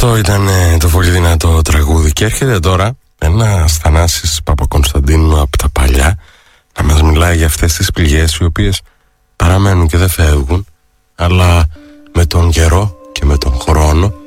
Αυτό ήταν το πολύ δυνατό τραγούδι. Και έρχεται τώρα ένας Θανάσης Παπακωνσταντίνου από τα παλιά να μας μιλάει για αυτές τις πληγές οι οποίες παραμένουν και δεν φεύγουν, αλλά με τον καιρό και με τον χρόνο